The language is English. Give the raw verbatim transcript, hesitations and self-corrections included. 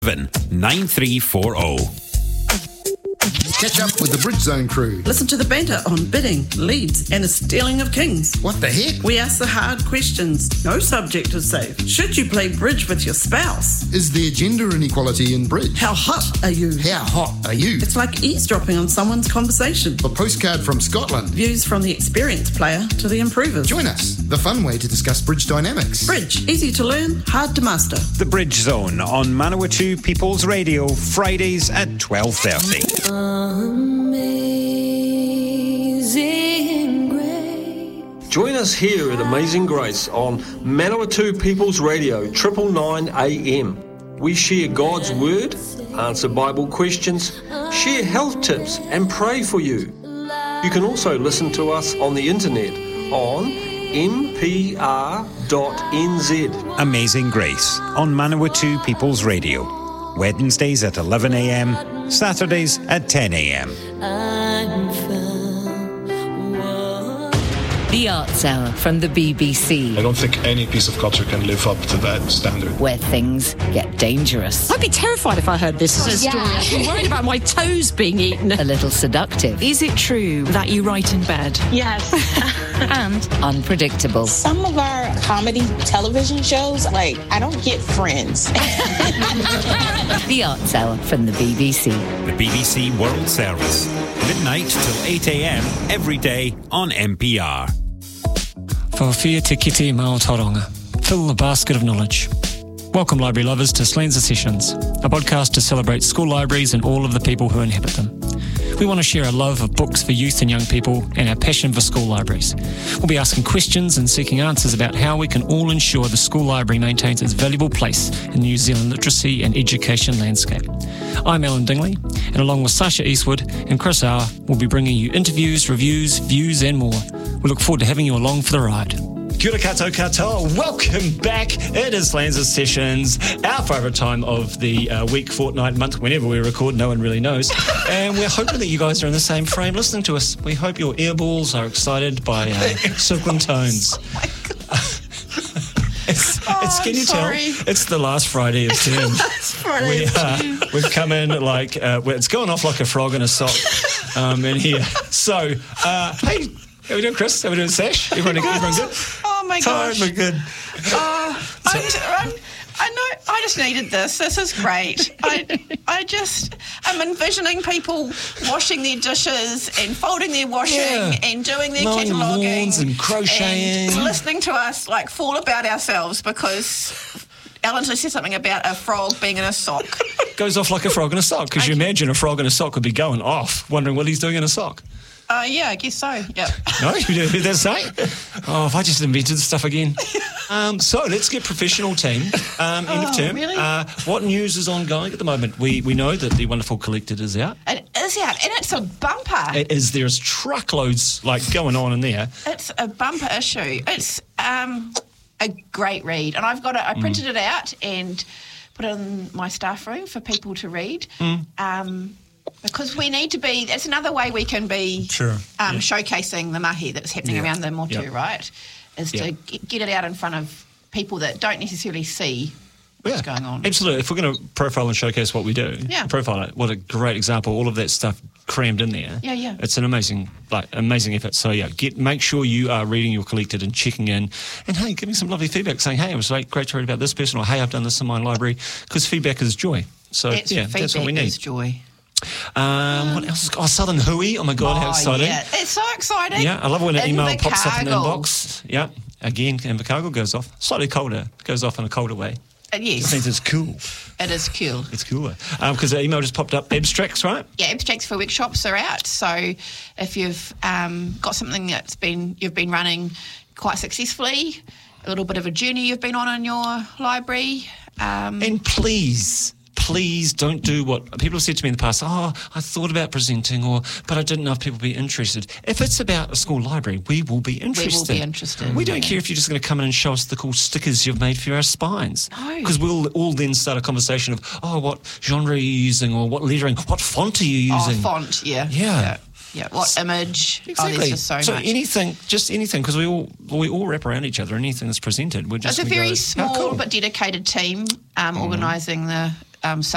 nine three four zero. Catch up with the Bridge Zone crew. Listen to the banter on bidding, leads, and the stealing of kings. What the heck? We ask the hard questions. No subject is safe. Should you play bridge with your spouse? Is there gender inequality in bridge? How hot are you? How hot are you? It's like eavesdropping on someone's conversation. A postcard from Scotland. Views from the experienced player to the improvers. Join us, the fun way to discuss bridge dynamics. Bridge, easy to learn, hard to master. The Bridge Zone on Manawatu People's Radio, Fridays at twelve thirty. Amazing Grace. Join us here at Amazing Grace on Manawatu People's Radio, triple nine A M. We share God's Word, answer Bible questions, share health tips and pray for you. You can also listen to us on the internet on m p r dot n z. Amazing Grace on Manawatu People's Radio, Wednesdays at eleven a m, Saturdays at ten a m. The Arts Hour from the B B C. I don't think any piece of culture can live up to that standard. Where things get dangerous. I'd be terrified if I heard this as a story. Yeah. I'm worried about my toes being eaten. A little seductive. Is it true that you write in bed? Yes. And unpredictable. Some of our comedy television shows, like, I don't get Friends. The Arts Hour from the B B C. The B B C World Service, midnight till eight a m every day on M P R. Whawhia te kite Maotauranga. Fill the basket of knowledge. Welcome, library lovers, to Slanza Sessions, a podcast to celebrate school libraries and all of the people who inhabit them. We want to share our love of books for youth and young people and our passion for school libraries. We'll be asking questions and seeking answers about how we can all ensure the school library maintains its valuable place in the New Zealand literacy and education landscape. I'm Alan Dingley, and along with Sasha Eastwood and Chris Hour, we'll be bringing you interviews, reviews, views and more. We look forward to having you along for the ride. Kia ora koutou katoa. Welcome back. It is Slanza Sessions, our favourite time of the uh, week, fortnight, month, whenever we record. No one really knows. And we're hoping that you guys are in the same frame listening to us. We hope your earballs are excited by uh, silken tones. Oh my God. It's, oh, it's can you sorry. tell? It's the last Friday of term. Friday we, of uh, term. We've come in like, uh, well, it's going off like a frog in a sock um, in here. So, uh, hey, how we doing, Chris? How we doing, Sash? Everyone, everyone good? Oh my Tired, gosh. but good. Uh, I'm, I'm, I know. I just needed this. This is great. I, I just, I'm envisioning people washing their dishes and folding their washing Yeah. and doing their Mowing cataloguing lawns and crocheting. and listening to us like fall about ourselves because Alan just said something about a frog being in a sock. Goes off like a frog in a sock, because you imagine a frog in a sock would be going off, wondering what he's doing in a sock. Uh, yeah, I guess so. Yeah. No, you didn't hear that say? Oh, if I just invented the stuff again. Um, so let's get professional team. Um, end Oh, of term. really? Uh, what news is ongoing at the moment? We we know that the Wonderful Collected is out. It is out, and it's a bumper. It is. There's truckloads like going on in there. It's a bumper issue. It's um, a great read, and I've got it. I printed it out and put it in my staff room for people to read. Mm. Um, because we need to be. That's another way we can be Sure. um, Yeah. showcasing the mahi that's happening Yeah. around the motu, Yep. right? Is Yeah. to g- get it out in front of people that don't necessarily see what's Yeah, going on. Absolutely. If we're going to profile and showcase what we do, Yeah. profile it. What a great example! All of that stuff crammed in there. Yeah, yeah. It's an amazing, like, amazing effort. So yeah, get make sure you are reading your collected and checking in, and hey, giving some lovely feedback, saying, hey, it was like, great to read about this person, or hey, I've done this in my library, because feedback is joy. So It's yeah, that's what we feedback need. is joy. Um, what else? Is, oh, Southern Hui. Oh my God, how Oh, exciting! yeah. It's so exciting. Yeah, I love when an email pops up in the Invercargill. inbox. Yeah, again, Invercargill goes off slightly colder. Goes off in a colder way. Uh, It yes, means it's cool. it is cool. It's cooler because the email just popped up. Abstracts, right? Yeah, abstracts for workshops are out. So if you've um, got something that's been you've been running quite successfully, a little bit of a journey you've been on in your library. Um, And please, please don't do what people have said to me in the past. Oh, I thought about presenting, or but I didn't know if people would be interested. If it's about a school library, we will be interested. interested, We don't yeah. care if you're just going to come in and show us the cool stickers you've made for our spines. No. Because we'll all then start a conversation of, oh, what genre are you using, or what lettering, what font are you oh, using? font, yeah. Yeah. Yeah. Yeah, what image? Exactly. Oh, there's just so, so much. anything, just anything, because we all we all wrap around each other. Anything that's presented, we're just It's a gonna very go, small "Oh, cool." but dedicated team um, organising the um,